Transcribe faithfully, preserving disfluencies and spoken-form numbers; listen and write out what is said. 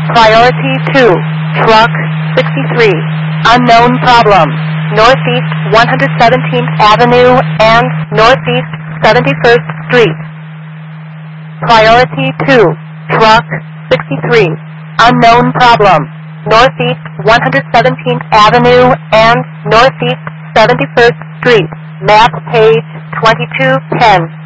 Priority two, truck sixty-three, unknown problem, Northeast one hundred seventeenth Avenue and Northeast seventy-first Street. Priority two, truck sixty-three, unknown problem, Northeast one hundred seventeenth Avenue and Northeast seventy-first Street. Map page twenty-two ten.